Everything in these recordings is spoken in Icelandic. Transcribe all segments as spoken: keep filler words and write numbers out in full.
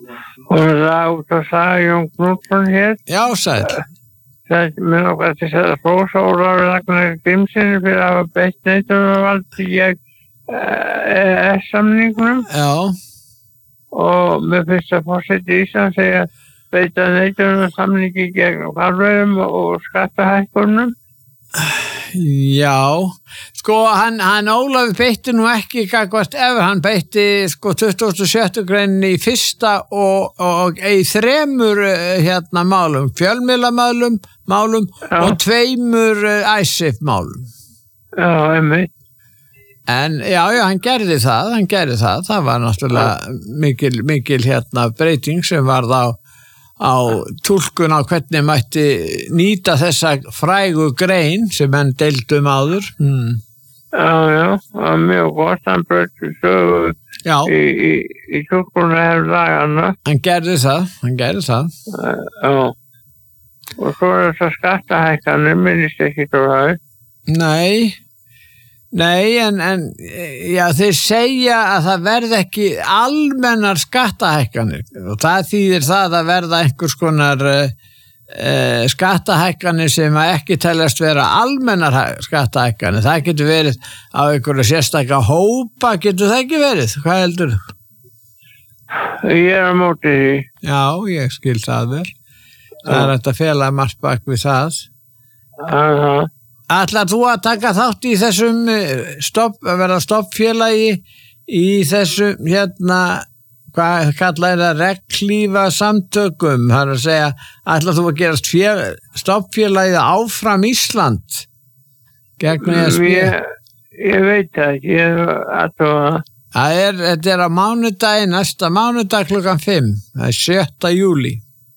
Og það út að sagði Jón Knútsson hér. Já, sæll. Það minn okkar til að hrósa Ólafur Ragnar Grímssyni fyrir að hafa beitt neitunarvaldi gegn E E S-samningnum. Já. Og mér finnst að forseti Íslands segja beita neitunarsamningi gegn hvalveiðum og skattahækkunum. Já, sko hann, hann Ólafur beitti nú ekki gagnvart ef hann beitti sko tuttugasta og sjöttu grein í fyrsta og, og í þremur hérna málum, fjölmiðlamálum málum já. Og tveimur I S I F-málum. Já, einmitt. En já, já, hann gerði það, hann gerði það, það var náttúrulega mikil, mikil hérna breyting sem varð á á túlkun á hvernig mætti nýta þessa frægu grein sem hann deildum áður. Mm. Já, já, það var mjög gott, hann breytti sögu í, í, í túlkun af lagana. Hann gerði það, hann gerði það. Já, og svo er þess að skattahækkanir, minnist ekki þú það. Nei, nei, en, en já, þeir segja að það verði ekki almennar skattahækkanir og það þýðir það að verða einhvers konar uh, skattahækkanir sem ekki teljast vera almennar skattahækkanir. Það getur verið á einhverju sérstaka hópa, getur það ekki verið? Hvað heldur þú? Ég er á móti því. Já, ég skil það vel. Það er hægt að fela margt bak við það. Aha. Ætlar þú að taka þátt í þessum stopp, að vera stoppfélagi í þessum, hérna, hvað kallar það, regnhlífa samtökum, það er að segja, ætlar þú að gerast fél, stoppfélagið áfram Ísland? Gegn E S B? Ég, ég veit það ekki, ég ætla að... Það er, þetta er á mánudagi, næsta mánudag klukkan fimm, það er sjötta júlí.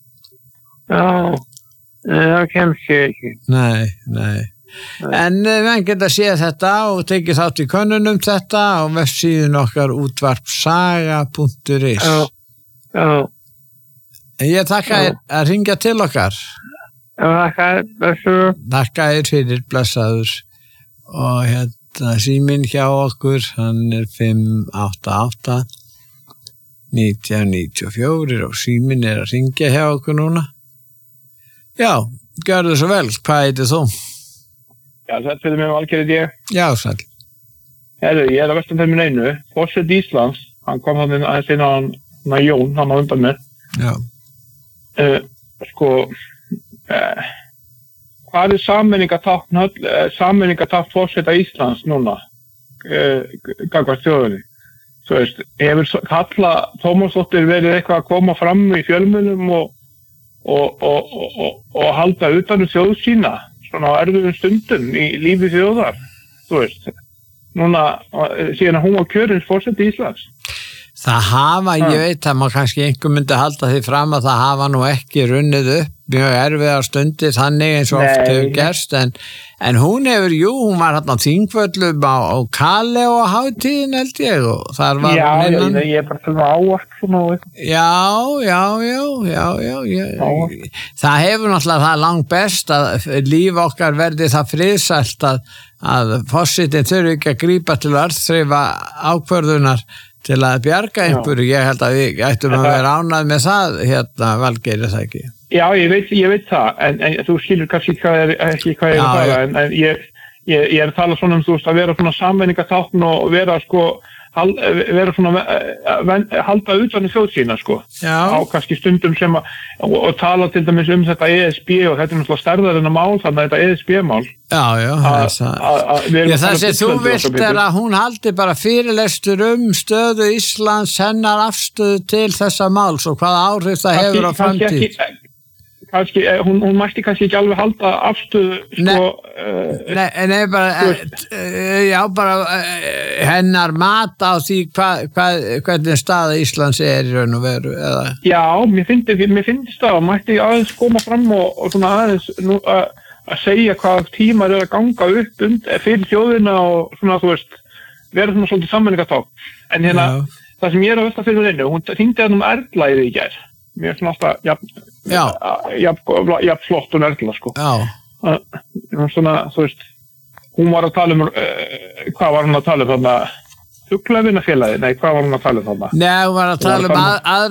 Já, það kemst ég ekki. Nei, nei. En við geta séð þetta og tekið þátt í könnunum þetta á vefsíðun okkar útvarpsaga punktur is. Já, já. Ég þakka þér að ringja til okkar. Já, þakka þér, blessaður. Þakka þér fyrir, blessaður. Og hérna síminn hjá okkur, hann er fimm átta átta nítján níutíu og fjögur og síminn er að ringja hjá okkur núna. Já, gjörðu svo vel, hvað heitir þú? Já, þetta fyrir mig Valgerið ég. Já, sæl. Herru, ég er að vestan fyrir minn einu. Forseti Íslands, hann kom hann aðeins inn á hann, hann Jón, hann á undan mér. Já. Uh, sko, uh, hvað er sammenningatákn, uh, sammenningatákn forseta Íslands núna? Uh, Gagvart þjóðinni. Svo veist, hefur Halla Tómasdóttir verið eitthvað að koma fram í fjölmiðlum og, og, og, og, og, og halda utan um þjóð sína? Svona á erfiðum stundum í lífi þjóðar, þú veist, núna síðan að hún var kjörins forseti Íslands. Það hafa, ég veit að maður kannski einhver myndi halda því fram að það hafa nú ekki runnið upp mjög erfiðar stundir þannig eins og oft hefur gerst, en, en hún hefur, jú, hún var hérna á Þingvöllum á, á Kale og hátíðin held ég og þar var já, hún innan. Já, ég er bara svona ávart svona. Já, já, já, já, já, já. Það hefur náttúrulega það langt best að líf okkar verði það friðsælt að, að forsetinn þurfi ekki að grípa til að örþrifa ákvörðunar til að bjarga einhverju. Ég held að við ættum að vera ánægð með það, hérna, Valgeir, er það ekki? Já, ég veit, ég veit það, en, en þú skilur kannski hvað er, ekki hvað ég er að fara, en, en ég, ég, ég er að tala svona um, þú veist, að vera svona sammenningatákn og vera, sko, hal, vera svona, halda utan í þjóð sína, sko, já. Á kannski stundum sem að, og, og tala til dæmis um þetta E S B og þetta er náttúrulega stærðar en að mál, þannig að þetta E S B-mál. Já, já, það er það sem þú vilt er að hún haldi bara fyrirlestur um stöðu Íslands, hennar afstöðu til þessa máls og hvaða áhrif það hefur á framtíð. Kannski, hún, hún mætti kannski ekki alveg halda afstöðu, sko... Nei, uh, nei, nei bara, uh, já, bara uh, hennar mat á því hvað, hvað, hvernig staða Íslands er í raun og veru, eða? Já, mér finnst, mér finnst það, mætti aðeins koma fram og, og svona aðeins nú, að, að segja hvað tímar er að ganga upp und, fyrir þjóðina og svona, þú veist, vera svona svolítið sammenningatákn. En hérna, já. Það sem ég er að velta fyrir einu, hún hringdi að um Erla í því í gær. Mér finnst alltaf, jafn, jafn, jafn flott og Erla, sko. Já. Svona, þú veist, hún var að tala um, uh, hvað var hún að tala um þarna? Fuglavinafélagi, nei, hvað var hún að tala um þarna? Nei, hún var að tala um að, að